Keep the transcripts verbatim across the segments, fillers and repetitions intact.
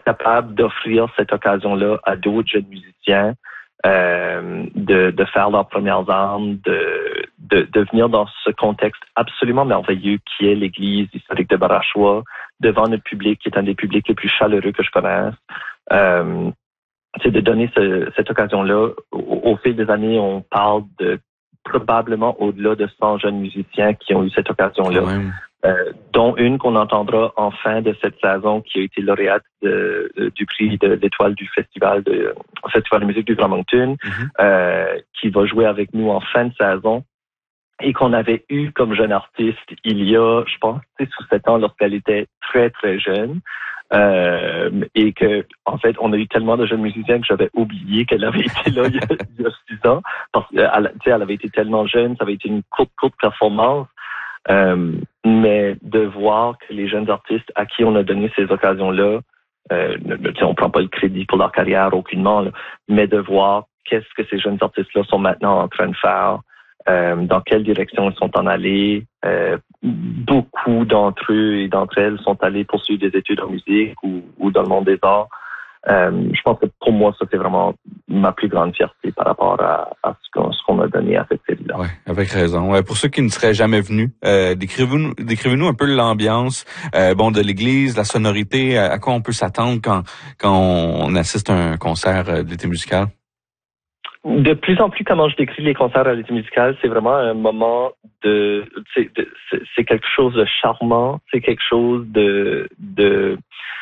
capable d'offrir cette occasion-là à d'autres jeunes musiciens, euh, de, de faire leurs premières armes, de, de, de venir dans ce contexte absolument merveilleux qui est l'Église historique de Barachois, devant notre public, qui est un des publics les plus chaleureux que je connaisse. Euh, c'est de donner ce, cette occasion-là. Au, au fil des années, on parle de probablement au-delà de cent jeunes musiciens qui ont eu cette occasion-là. Euh, dont une qu'on entendra en fin de cette saison qui a été lauréate de, de, du prix de l'étoile du festival de festival de musique du Grand Moncton, mm-hmm. euh, qui va jouer avec nous en fin de saison et qu'on avait eu comme jeune artiste il y a, je pense, six ou sept ans lorsqu'elle était très très jeune. Euh, et que, en fait, on a eu tellement de jeunes musiciens que j'avais oublié qu'elle avait été là il y a, il y a six ans parce qu'elle, tu sais, elle avait été tellement jeune, ça avait été une courte courte performance. Euh, mais de voir que les jeunes artistes à qui on a donné ces occasions-là, euh, on prend pas le crédit pour leur carrière aucunement, là, mais de voir qu'est-ce que ces jeunes artistes-là sont maintenant en train de faire, euh, dans quelle direction ils sont en allés. Euh, beaucoup d'entre eux et d'entre elles sont allés poursuivre des études en musique ou, ou dans le monde des arts. Euh, je pense que pour moi, ça, c'est vraiment ma plus grande fierté par rapport à, à ce, qu'on, ce qu'on a donné à cette série-là. Oui, avec raison. Ouais, pour ceux qui ne seraient jamais venus, euh, décrivez-nous, décrivez-nous un peu l'ambiance euh, bon, de l'église, la sonorité, à, à quoi on peut s'attendre quand, quand on assiste à un concert euh, de l'été musical? De plus en plus, comment je décris les concerts à l'été musical, c'est vraiment un moment de... C'est, de, c'est, c'est quelque chose de charmant, c'est quelque chose de... de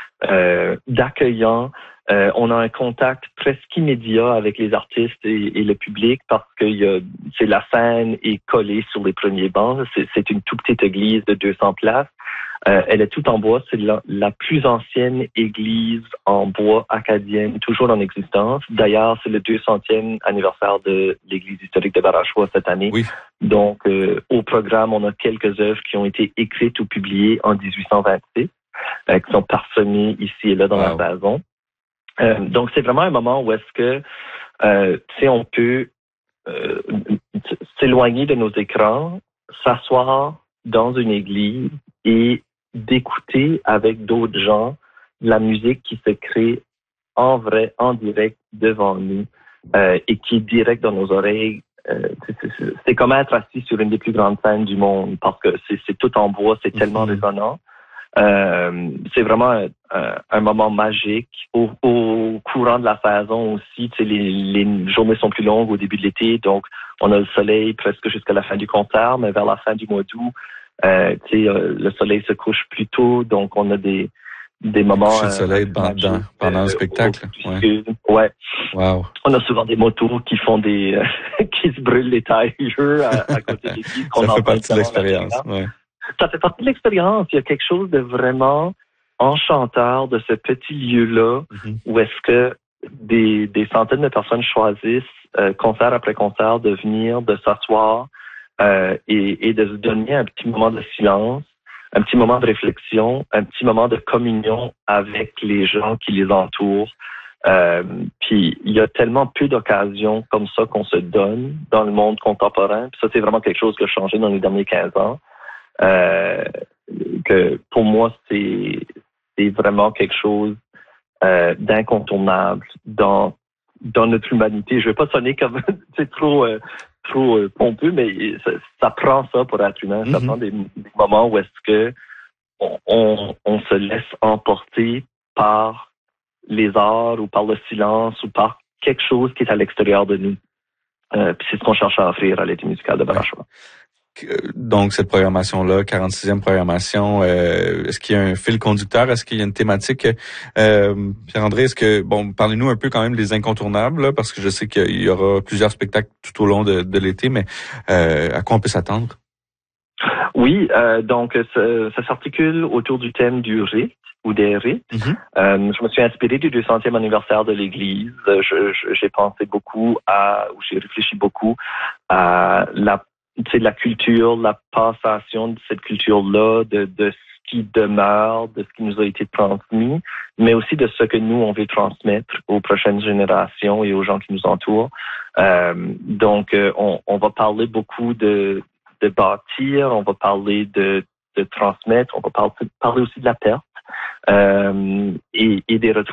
Euh, d'accueillant. Euh, on a un contact presque immédiat avec les artistes et, et le public parce que y a, c'est la scène est collée sur les premiers bancs. C'est, c'est une toute petite église de deux cents places. Euh, elle est toute en bois. C'est la, la plus ancienne église en bois acadienne toujours en existence. D'ailleurs, c'est le deux centième anniversaire de l'église historique de Barachois cette année. Oui. Donc, euh, au programme, on a quelques œuvres qui ont été écrites ou publiées en dix-huit cent vingt-six. Euh, qui sont parsemés ici et là dans wow. la saison. Euh, donc, c'est vraiment un moment où est-ce que, euh, tu sais, on peut euh, s'éloigner de nos écrans, s'asseoir dans une église et d'écouter avec d'autres gens la musique qui se crée en vrai, en direct devant nous euh, et qui est direct dans nos oreilles. Euh, c'est, c'est, c'est comme être assis sur une des plus grandes scènes du monde parce que c'est, c'est tout en bois, c'est tellement mm-hmm. résonnant. Euh, c'est vraiment un, un, un moment magique. Au, au courant de la saison aussi, tu sais, les, les journées sont plus longues au début de l'été, donc on a le soleil presque jusqu'à la fin du concert, mais vers la fin du mois d'août, euh, tu sais, euh, le soleil se couche plus tôt, donc on a des des moments. Le soleil euh, pendant, pendant euh, le spectacle. Ouais. ouais. Wow. On a souvent des motos qui font des euh, qui se brûlent les tailleurs à, à côté de l'église. Ça fait partie de l'expérience. Ouais. Ça fait partie de l'expérience. Il y a quelque chose de vraiment enchanteur de ce petit lieu-là mm-hmm. où est-ce que des, des centaines de personnes choisissent, euh, concert après concert, de venir, de s'asseoir euh, et, et de se donner un petit moment de silence, un petit moment de réflexion, un petit moment de communion avec les gens qui les entourent. Euh, puis il y a tellement peu d'occasions comme ça qu'on se donne dans le monde contemporain. Puis ça, c'est vraiment quelque chose qui a changé dans les derniers quinze ans. Euh, que pour moi c'est c'est vraiment quelque chose euh, d'incontournable dans dans notre humanité. Je veux pas sonner comme c'est trop euh, trop euh, pompeux, mais ça, ça prend ça pour être humain. Mm-hmm. Ça prend des, des moments où est-ce que on, on on se laisse emporter par les arts ou par le silence ou par quelque chose qui est à l'extérieur de nous. Euh, puis c'est ce qu'on cherche à offrir à l'été musical de Barachois. Donc, cette programmation-là, quarante-sixième programmation, euh, est-ce qu'il y a un fil conducteur? Est-ce qu'il y a une thématique? Euh, Pierre-André, est-ce que, bon, parlez-nous un peu quand même des incontournables, là, parce que je sais qu'il y aura plusieurs spectacles tout au long de, de l'été, mais euh, à quoi on peut s'attendre? Oui, euh, donc, ça, ça s'articule autour du thème du rite ou des rites. Mm-hmm. Euh, je me suis inspiré du deux centième anniversaire de l'Église. Je, je, j'ai pensé beaucoup à, ou j'ai réfléchi beaucoup à la c'est la culture, la passation de cette culture-là, de, de ce qui demeure, de ce qui nous a été transmis, mais aussi de ce que nous, on veut transmettre aux prochaines générations et aux gens qui nous entourent. Euh, donc, euh, on, on va parler beaucoup de, de bâtir, on va parler de, de transmettre, on va parler, parler aussi de la perte euh, et, et des retours